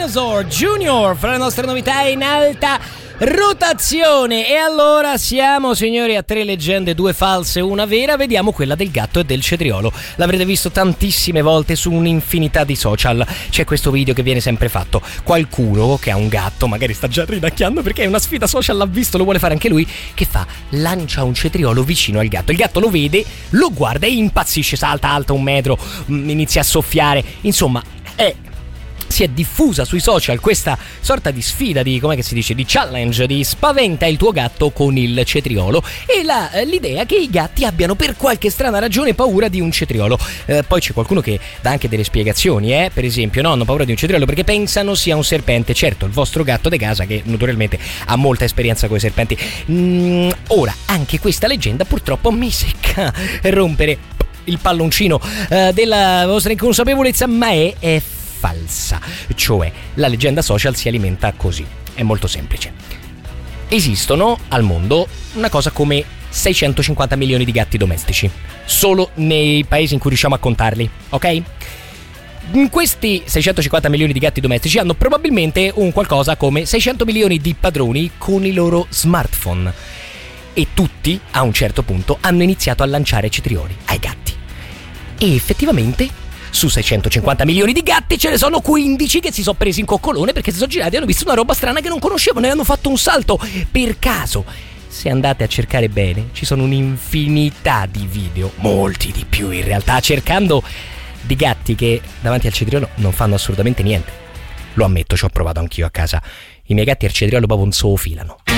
Dinosaur Junior fra le nostre novità in alta rotazione. E allora siamo, signori, a 3 leggende, 2 false, una vera. Vediamo quella del gatto e del cetriolo. L'avrete visto tantissime volte su un'infinità di social. C'è questo video che viene sempre fatto: qualcuno che ha un gatto, magari sta già ridacchiando perché è una sfida social, l'ha visto, lo vuole fare anche lui, che lancia un cetriolo vicino al gatto. Il gatto lo vede, lo guarda e impazzisce, salta alta 1 metro, inizia a soffiare. Insomma, si è diffusa sui social questa sorta di sfida, di com'è che si dice, di challenge, di spaventa il tuo gatto con il cetriolo, e l'idea che i gatti abbiano per qualche strana ragione paura di un cetriolo. Poi c'è qualcuno che dà anche delle spiegazioni, per esempio, no, hanno paura di un cetriolo perché pensano sia un serpente. Certo, il vostro gatto de casa, che notoriamente ha molta esperienza con i serpenti. Ora, anche questa leggenda purtroppo mi secca rompere il palloncino della vostra inconsapevolezza, ma è falsa. Cioè, la leggenda social si alimenta così. È molto semplice. Esistono al mondo una cosa come 650 milioni di gatti domestici, solo nei paesi in cui riusciamo a contarli, ok? Questi 650 milioni di gatti domestici hanno probabilmente un qualcosa come 600 milioni di padroni con i loro smartphone, e tutti a un certo punto hanno iniziato a lanciare cetrioli ai gatti. E effettivamente su 650 milioni di gatti ce ne sono 15 che si sono presi in coccolone perché si sono girati e hanno visto una roba strana che non conoscevano e hanno fatto un salto per caso. Se andate a cercare bene, ci sono un'infinità di video, molti di più in realtà, cercando di gatti che davanti al cetriolo non fanno assolutamente niente. Lo ammetto, ci ho provato anch'io a casa. I miei gatti al cetriolo proprio non se lo filano.